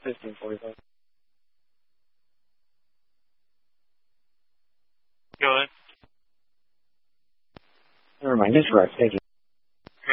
1545. Go ahead. Never mind, it's right. Thank you.